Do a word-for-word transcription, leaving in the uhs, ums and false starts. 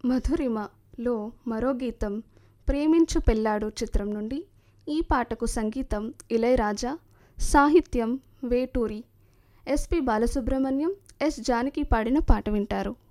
మధురిమలో మరో గీతం ప్రేమించు పెళ్ళాడు చిత్రం నుండి. ఈ పాటకు సంగీతం ఇళయరాజా, సాహిత్యం వేటూరి. ఎస్పి బాలసుబ్రహ్మణ్యం, ఎస్ జానకి పాడిన పాట వింటారు.